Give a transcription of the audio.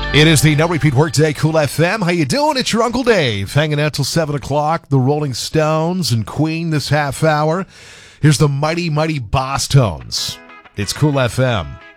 It is the No Repeat Workday Cool FM. How you doing? It's your Uncle Dave, hanging out till 7 o'clock. The Rolling Stones and Queen this half hour. Here's the mighty, mighty Boss Tones. It's Cool FM.